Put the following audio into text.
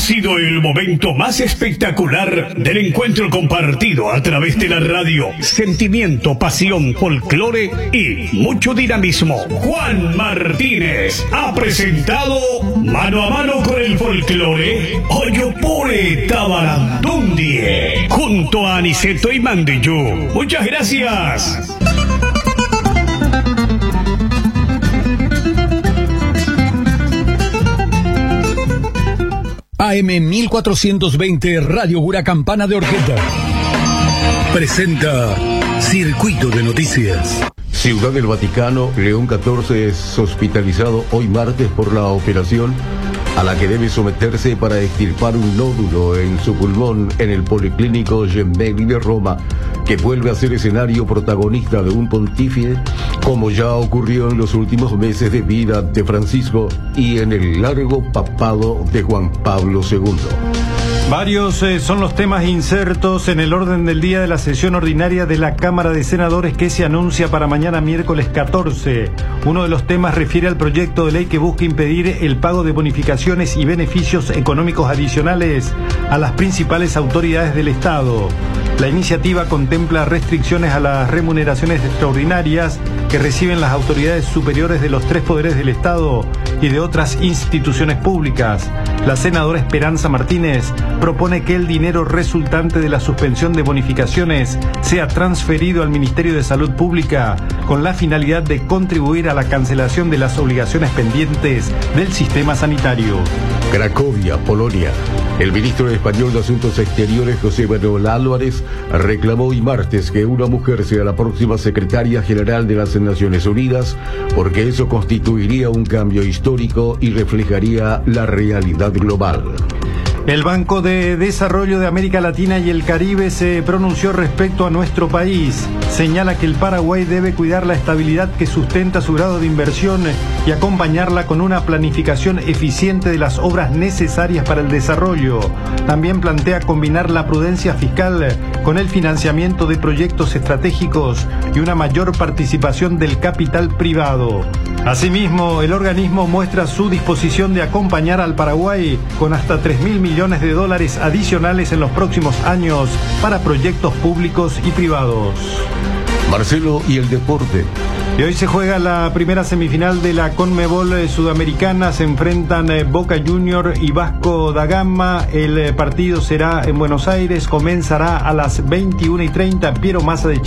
sido el momento más espectacular del encuentro compartido a través de la radio. Sentimiento, pasión, folclore y mucho dinamismo. Juan Martínez ha presentado Mano a Mano con el Folclore Oyopore Tabarandundie junto a Aniceto y Mandiyú. Muchas gracias. AM 1420 Radio Huracampana de Orqueta presenta Circuito de Noticias. Ciudad del Vaticano, León XIV es hospitalizado hoy martes por la operación a la que debe someterse para extirpar un nódulo en su pulmón en el Policlínico Gemelli de Roma, que vuelve a ser escenario protagonista de un pontífice, como ya ocurrió en los últimos meses de vida de Francisco y en el largo papado de Juan Pablo II. Varios son los temas insertos en el orden del día de la sesión ordinaria de la Cámara de Senadores que se anuncia para mañana miércoles 14. Uno de los temas refiere al proyecto de ley que busca impedir el pago de bonificaciones y beneficios económicos adicionales a las principales autoridades del Estado. La iniciativa contempla restricciones a las remuneraciones extraordinarias que reciben las autoridades superiores de los tres poderes del Estado y de otras instituciones públicas. La senadora Esperanza Martínez propone que el dinero resultante de la suspensión de bonificaciones sea transferido al Ministerio de Salud Pública con la finalidad de contribuir a la cancelación de las obligaciones pendientes del sistema sanitario. Cracovia, Polonia. El ministro español de Asuntos Exteriores, José Manuel Álvarez, reclamó hoy martes que una mujer sea la próxima secretaria general de las Naciones Unidas, porque eso constituiría un cambio histórico y reflejaría la realidad global. El Banco de Desarrollo de América Latina y el Caribe se pronunció respecto a nuestro país. Señala que el Paraguay debe cuidar la estabilidad que sustenta su grado de inversión y acompañarla con una planificación eficiente de las obras necesarias para el desarrollo. También plantea combinar la prudencia fiscal con el financiamiento de proyectos estratégicos y una mayor participación del capital privado. Asimismo, el organismo muestra su disposición de acompañar al Paraguay con hasta 3.000 millones de dólares adicionales en los próximos años para proyectos públicos y privados. Marcelo y el deporte. Y hoy se juega la primera semifinal de la Conmebol Sudamericana. Se enfrentan Boca Junior y Vasco da Gama. El partido será en Buenos Aires. Comenzará a las 21:30. Piero Massa de